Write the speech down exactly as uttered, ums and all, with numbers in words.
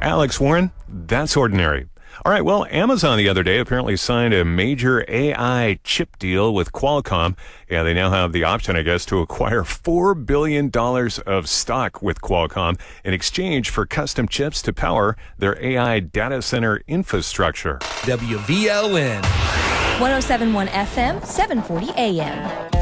Alex Warren, that's ordinary. All right, well, Amazon the other day apparently signed a major A I chip deal with Qualcomm. Yeah, they now have the option, I guess, to acquire four billion dollars of stock with Qualcomm in exchange for custom chips to power their A I data center infrastructure. W V L N. one oh seven point one F M, seven forty A M.